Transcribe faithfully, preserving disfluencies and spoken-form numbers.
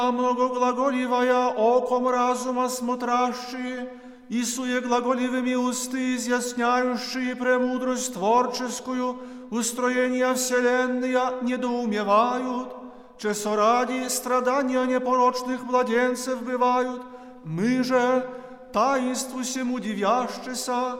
А многоглаголивая оком разума смотрящие, и суеглаголивыми усты изъясняющие премудрость творческую, устроения вселенная недоумевают, чесо ради страдания непорочных младенцев бывают, мы же, таинству сему дивящеся,